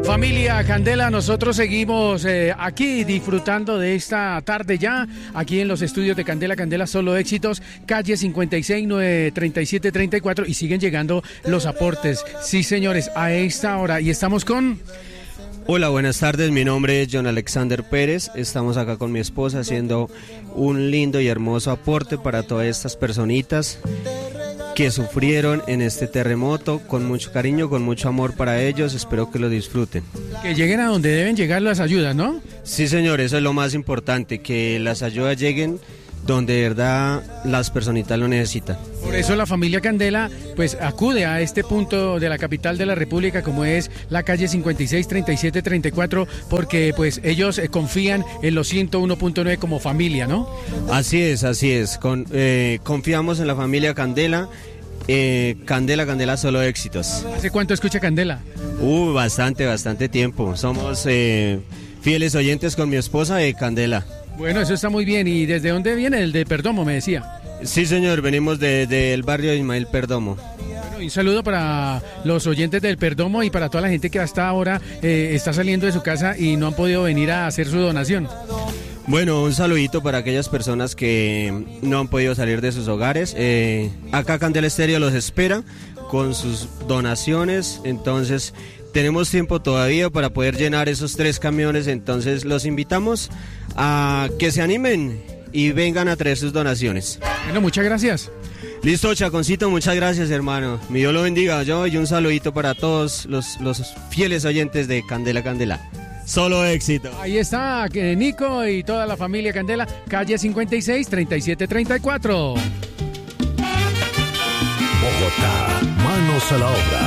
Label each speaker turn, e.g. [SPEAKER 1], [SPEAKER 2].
[SPEAKER 1] Familia Candela, nosotros seguimos aquí disfrutando de esta tarde ya, aquí en los estudios de Candela, Candela Solo Éxitos, calle 56 937 34, y siguen llegando los aportes. Sí, señores, a esta hora, y estamos con...
[SPEAKER 2] Hola, buenas tardes, mi nombre es John Alexander Pérez, estamos acá con mi esposa haciendo un lindo y hermoso aporte para todas estas personitas que sufrieron en este terremoto, con mucho cariño, con mucho amor para ellos, espero que lo disfruten.
[SPEAKER 1] Que lleguen a donde deben llegar las ayudas, ¿no?
[SPEAKER 2] Sí, señor, eso es lo más importante, que las ayudas lleguen donde de verdad las personitas lo necesitan.
[SPEAKER 1] Por eso la familia Candela pues acude a este punto de la capital de la República, como es la calle 56 37 34, porque pues ellos confían en los 101.9 como familia, ¿no?
[SPEAKER 2] Así es, confiamos en la familia Candela. Candela Solo Éxitos.
[SPEAKER 1] ¿Hace cuánto escucha Candela?
[SPEAKER 2] Bastante tiempo. Somos fieles oyentes con mi esposa de Candela.
[SPEAKER 1] Bueno, eso está muy bien. ¿Y desde dónde viene? El de Perdomo, me decía.
[SPEAKER 2] Sí, señor, venimos del barrio de Ismael Perdomo.
[SPEAKER 1] Bueno, un saludo para los oyentes del Perdomo y para toda la gente que hasta ahora está saliendo de su casa y no han podido venir a hacer su donación.
[SPEAKER 2] Bueno, un saludito para aquellas personas que no han podido salir de sus hogares. Acá Candela Estéreo los espera con sus donaciones, entonces tenemos tiempo todavía para poder llenar esos 3 camiones, entonces los invitamos a que se animen y vengan a traer sus donaciones.
[SPEAKER 1] Bueno, muchas gracias.
[SPEAKER 2] Listo, Chaconcito, muchas gracias, hermano. Mi Dios lo bendiga. Y un saludito para todos los fieles oyentes de Candela. Solo éxito.
[SPEAKER 1] Ahí está Nico y toda la familia Candela, calle 56 37 34.
[SPEAKER 3] Bogotá, manos a la obra.